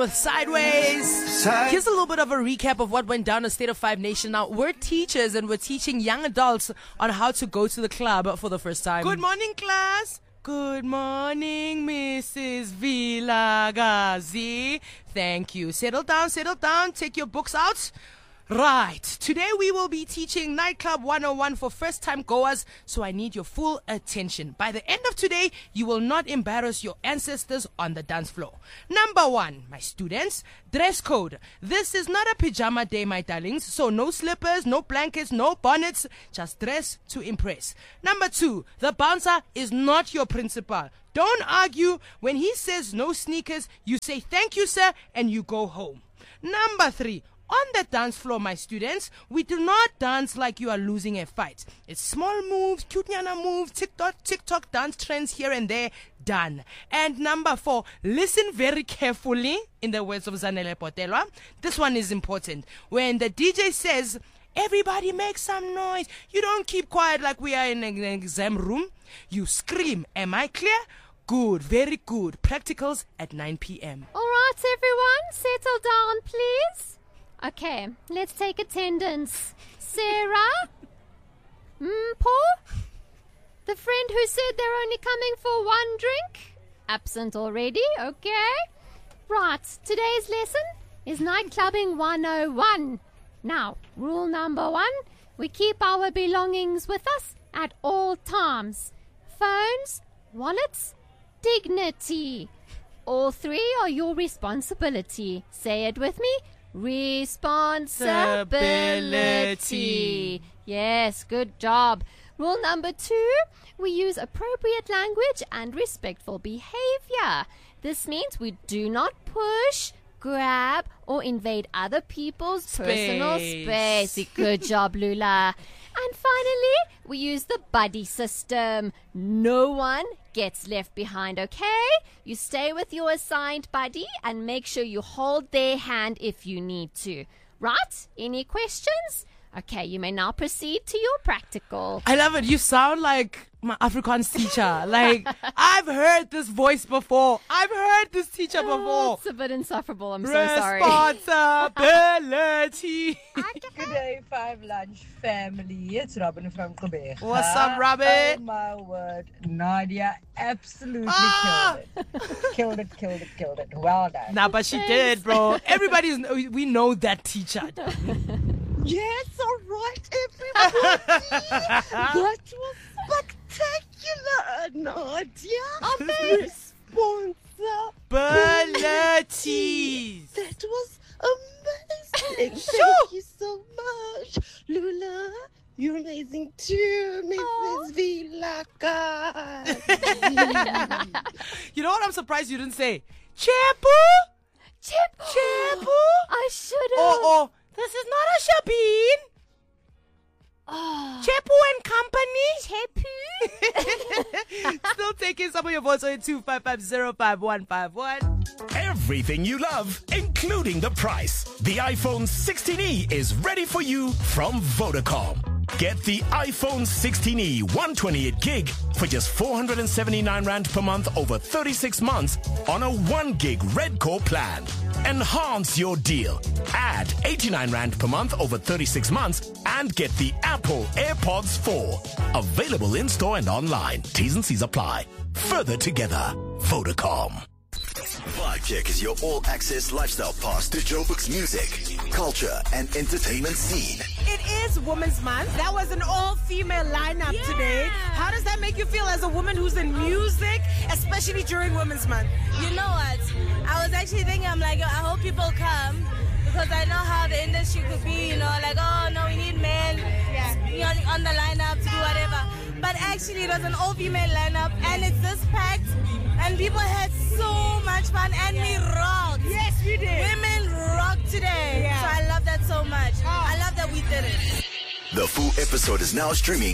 Sideways. Here's a little bit of a recap of what went down at State of Five Nation. Now, we're teachers and we're teaching young adults on how to go to the club for the first time. Good morning, class. Good morning, Mrs. Vilagazi. Thank you. Settle down. Take your books out. Right. Today we will be teaching Nightclub 101 for first-time goers, so I need your full attention. By the end of today, you will not embarrass your ancestors on the dance floor. Number 1, my students, dress code. This is not a pajama day, my darlings, so no slippers, no blankets, no bonnets, just dress to impress. Number 2, the bouncer is not your principal. Don't argue. When he says no sneakers, you say thank you, sir, and you go home. Number 3, on the dance floor, my students, we do not dance like you are losing a fight. It's small moves, cute nyana moves, TikTok dance trends here and there, done. And number 4, listen very carefully, in the words of Zanele Potelwa. This one is important. When the DJ says, everybody make some noise, you don't keep quiet like we are in an exam room. You scream. Am I clear? Good, very good. Practicals at 9 p.m. All right, everyone, settle down, please. Okay, let's take attendance. Sarah? Paul? The friend who said they're only coming for one drink? Absent already, okay. Right, today's lesson is Nightclubbing 101. Now, rule number 1, we keep our belongings with us at all times. Phones, wallets, dignity. All 3 are your responsibility. Say it with me. Responsibility. Yes, good job. Rule number 2, we use appropriate language and respectful behavior. This means we do not push, grab, or invade other people's personal space. Good job, Lula. And finally, we use the buddy system. No one gets left behind, okay? You stay with your assigned buddy and make sure you hold their hand if you need to. Right? Any questions? Okay, you may now proceed to your practical. I love it. You sound like my Afrikaans teacher. Like, I've heard this voice before. I've heard this teacher before. It's a bit insufferable. I'm so sorry. Responsibility. Good day, 5 Lunch family. It's Robin from Quebec. What's up, Robin? Oh, my word. Nadia absolutely killed it. Killed it. Well done. Nah, but she did, bro. We know that teacher. Yes, all right, everybody. That was spectacular, Nadia. Responsibility. That was amazing. Thank you so much. Lula, you're amazing too, Mrs. Vilaka. You know what I'm surprised you didn't say? Chepu. I should have. Oh. This is not a Shabin. Chepu and Company. Still taking some of your votes on 255055151. Everything you love, including the price. The iPhone 16e is ready for you from Vodacom. Get the iPhone 16e 128 gig for just 479 Rand per month over 36 months on a 1 gig Red Core plan. Enhance your deal. Add 89 Rand per month over 36 months and get the Apple AirPods 4. Available in store and online. T's and C's apply. Further together. Vodacom. Vibe Check is your all-access lifestyle pass to Joburg's music, culture, and entertainment scene. It is Women's Month. That was an all-female lineup today. How does that make you feel as a woman who's in music, especially during Women's Month? You know what? I was actually thinking, I'm like, I hope people come because I know how the industry could be, like, oh, no, we need men on the lineup to do whatever. But actually, it was an all-female lineup, and it's this packed, and people had so much fun, and we rocked. Yes, we did. Women rocked today. So I love that so much. I love that we did it. The full episode is now streaming